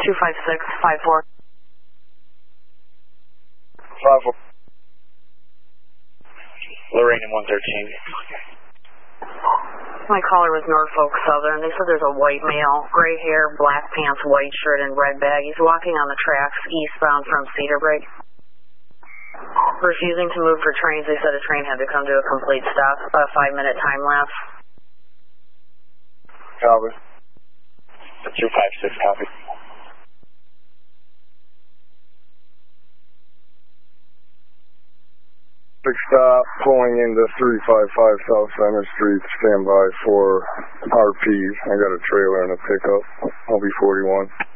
25654. 54. Lorraine and 113. My caller was Norfolk Southern. They said there's a white male, gray hair, black pants, white shirt, and red bag. He's walking on the tracks eastbound from Cedar Break. Refusing to move for trains. They said a train had to come to a complete stop. A 5-minute time lapse. Copy. 256, copy. Big stop, pulling into 355 South Center Street, stand by for RPs. I got a trailer and a pickup. I'll be 41.